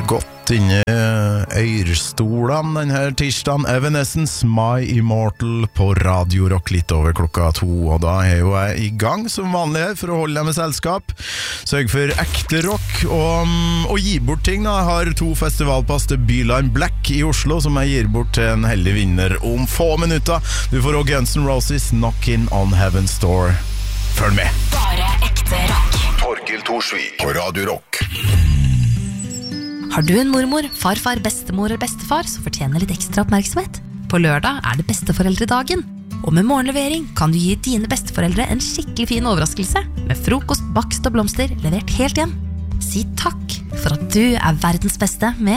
godt inne øyrstolene denne tirsdagen. Evanescence, My Immortal på Radio Rock litt over 2:00, og da er jo jeg i gang som vanlig her for å holde deg med selskap. Sørg for ekte rock og gi bort ting da. Jeg har 2 festivalpass til Byline Black i Oslo som jeg gir bort til en heldig vinner om få minutter. Du får også Guns N' Roses Knockin' on Heaven's Door. Følg med. Bare ekte rock. Torgill Thorsvik på Radio Rock. Har du en mormor, farfar, bestemor eller bestefar som fortjener litt ekstra oppmerksomhet? På lørdag er det besteforeldredagen. Og med morgenlevering kan du gi dine besteforeldre en skikkelig fin overraskelse med frokost, bakst og blomster levert helt hjem. Si takk for at du er verdens beste med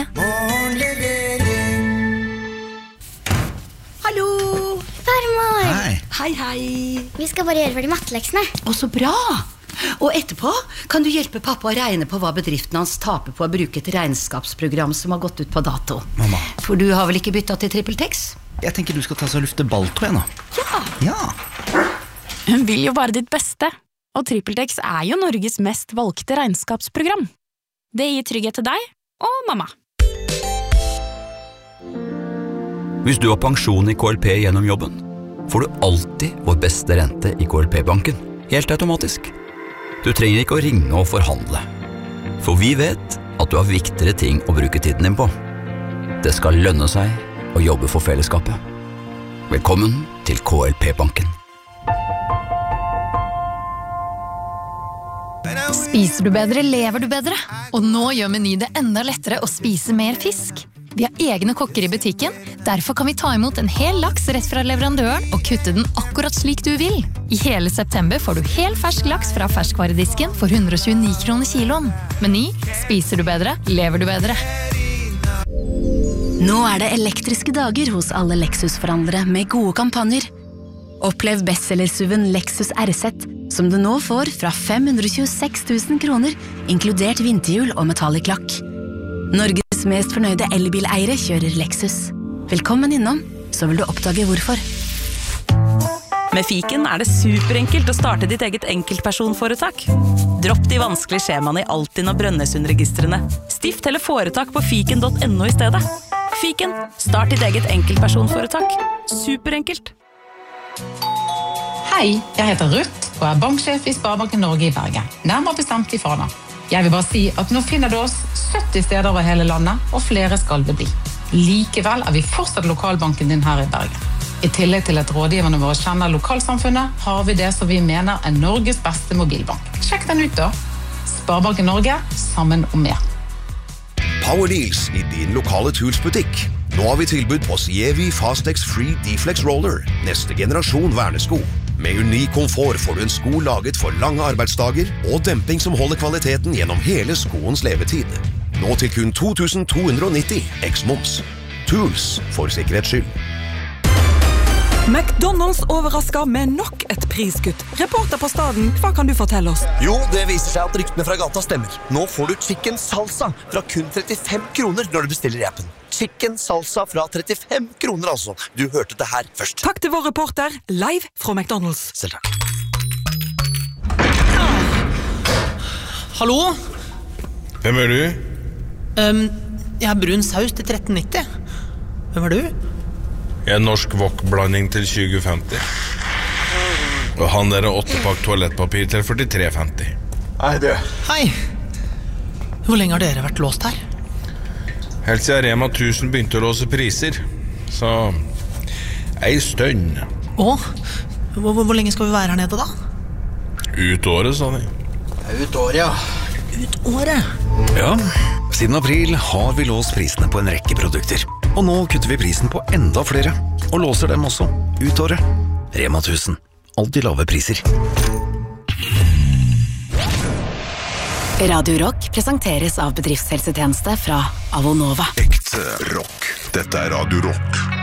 Hallo! Farmor! Hei. Hei, hei! Vi skal bare gjøre ferdig matteleksene. Å, så bra! Og etterpå kan du hjelpe pappa å regne på hva bedriften hans taper på å bruke et regnskapsprogram som har gått ut på dato. Mamma. For du har vel ikke byttet til TrippelTex? Jeg tenker du skal ta seg og lufte balltå igjen da. Ja. Hun vil jo bare ditt beste, og TrippelTex er jo Norges mest valgte regnskapsprogram. Det gir trygghet til deg og mamma. Hvis du har pensjon i KLP gjennom jobben, får du alltid vår beste rente i KLP-banken, helt automatisk. Du trenger ikke å ringe og forhandle, for vi vet at du har viktigere ting å bruke tiden din på. Det skal lønne seg å jobbe for fellesskapet. Velkommen til KLP-banken. Spiser du bedre, lever du bedre. Og nå gjør Meny det enda lettere å spise mer fisk. Vi har egne kokker i butikken, derfor kan vi ta imot en hel laks rett fra leverandøren og kutte den akkurat slik du vil. I hele september får du hel fersk laks fra ferskvaredisken for 129 kroner kiloen. Meny, spiser du bedre, lever du bedre. Nå er det elektriske dager hos alle Lexus-forhandlere med gode kampanjer. Opplev bestsellersuven Lexus RZ, som du nå får fra 526 000 kroner, inkludert vinterhjul og metallic lakk. Norges mest fornøyde elbileiere kjører Lexus. Velkommen innom, så vil du oppdage hvorfor. Med Fiken er det superenkelt å starte ditt eget enkeltpersonforetak. Dropp de vanskelige skjemaene i Altinn og Brønnøysundregistrene. Stift eller foretak på fiken.no i stedet. Fiken, start ditt eget enkeltpersonforetak. Superenkelt. Hei, jeg heter Ruth og er banksjef i Sparebanken Norge i Bergen. Nærmere bestemt i Fana. Jeg vil bare si at nå finner du oss 70 steder over hele landet, og flere skal det bli. Likevel er vi fortsatt lokalbanken din her i Bergen. I tillegg til at rådgiverne våre kjenner lokalsamfunnet, har vi det som vi mener er Norges beste mobilbank. Sjekk den ut da. Sparebanken Norge, sammen om mer. Power Deals i din lokale Tools-butikk. Nå har vi tilbud på Sievi Fastex Free Deflex Roller, neste generasjon vernesko. Med unik komfort får du en sko laget for lange arbeidsdager og demping som holder kvaliteten gjennom hele skoens levetid. Nå til kun 2290 eks-moms. Tools for sikkerhets skyld. McDonald's overrasker med nok et priskutt. Reporter på staden, hva kan du fortelle oss? Jo, det viser seg at ryktene fra gata stemmer. Nå får du chicken salsa fra kun 35 kroner når du bestiller i appen. Chicken salsa fra 35 kroner altså. Du hørte det her først. Takk til vår reporter, live fra McDonald's. Selv takk. Hallo? Hvem er du? Jeg har brun saus til 13,90. Hvem er du? Jeg er norsk wok-blanding til 2050. Og han der er 8-pakk toalettpapir til 43,50. Hei, du. Hei. Hvor lenge har dere vært låst her? Helt siden Rema 1000 begynte å låse priser. Så ei stund. Hvor lenge skal vi være her nede da? Ut året, sa de. Ut året, ja. Ut året? Ja, siden april har vi låst prisene på en rekke produkter. Og nå kutter vi prisen på enda flere, og låser dem også ut året. Rema 1000. Alltid lave priser. Radio Rock presenteres av bedriftshelsetjeneste fra Avonova. Ekte rock. Dette er Radio Rock.